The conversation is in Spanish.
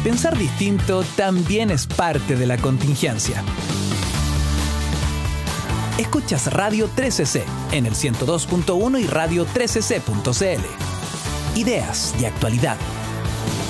Pensar distinto también es parte de la contingencia. Escuchas Radio 13C en el 102.1 y radio13c.cl. Ideas y actualidad